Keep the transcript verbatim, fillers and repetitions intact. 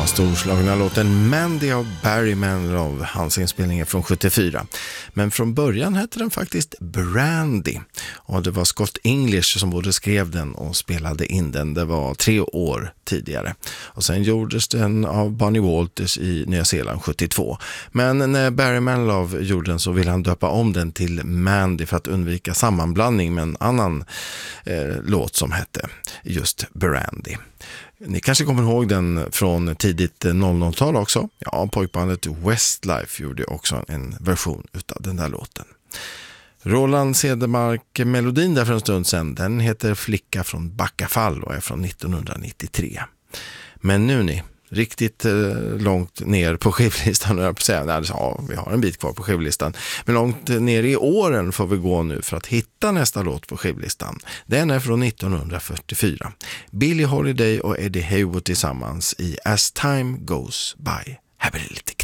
storslagna låten Mandy av Barry Manilow, hans inspelning är från sjuttiofyra. Men från början hette den faktiskt Brandy och det var Scott English som både skrev den och spelade in den. Det var tre år tidigare. Och sen gjordes den av Bonnie Walters i Nya Zeeland sjuttiotvå. Men när Barry Manilow gjorde den så ville han döpa om den till Mandy för att undvika sammanblandning med en annan eh, låt som hette just Brandy. Ni kanske kommer ihåg den från tidigt noll noll-tal också. Ja, pojkbandet Westlife gjorde också en version utav den där låten. Roland Cedermark-melodin där för en stund sedan, den heter Flicka från Backafall och är från nittonhundranittiotre. Men nu ni, riktigt eh, långt ner på skivlistan, jag säga, nej, ja, vi har en bit kvar på skivlistan, men långt ner i åren får vi gå nu för att hitta nästa låt på skivlistan. Den är från nittonhundrafyrtiofyra. Billie Holiday och Eddie Hayward tillsammans i As Time Goes By. Här blir det lite